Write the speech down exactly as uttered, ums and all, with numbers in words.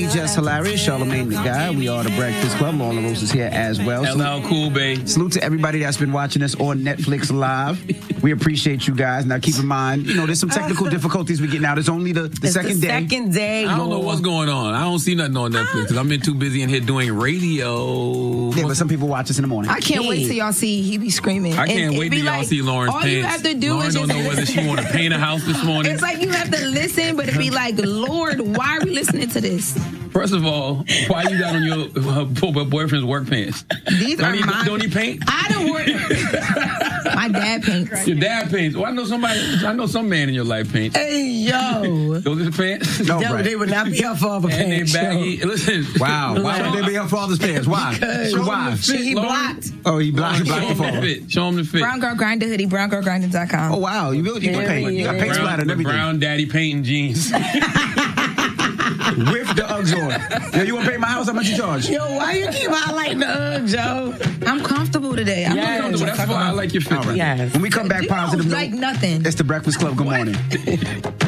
Just Hilarious, Charlamagne the Guy. We are the Breakfast Club. Lauren Rose is here as well. L L Cool, babe. Salute to everybody that's been watching us on Netflix Live. We appreciate you guys. Now, keep in mind, you know, there's some technical difficulties we get now. It's only the, the It's second the day. Second day. I don't know what's going on. I don't see nothing on Netflix because I've been too busy in here doing radio. Yeah, but some people watch us in the morning. I can't wait till y'all see he be screaming. I can't And wait it be till y'all like, see Lauren's all pants. you have to do Lauren is don't just know whether she want to paint a house this morning. It's like you have to listen, but it be like, Lord, why are we listening to this? First of all, why you got on your uh, boyfriend's work pants? These don't are he, mine. Don't he paint? I don't work. My dad paints. Your dad paints. Well, I know somebody. I know some man in your life paints. Hey, yo. Those are the pants. No, Yo, right. they would not be her father And they pants. baggy. yo. Listen. Wow. Why would they be her father's pants? Why? Because- Show Why? him the fit, He Lauren. blocked. Oh, he blocked, he Show blocked the him the father. fit. Show him the fit. Brown Girl Grinder hoodie, brown girl grinder dot com. Oh, wow. You, really, you got paint. You got paint Brown, splatter and with everything. brown daddy painting jeans. With the Uggs on. Yo, you want to paint my house? How much you charge? Yo, why you keep highlighting the Uggs, yo? I'm comfortable today. I'm Yes. comfortable. That's why I like your fit. All right. Yes. When we come back You positive don't note, like nothing. it's the Breakfast Club. Good morning.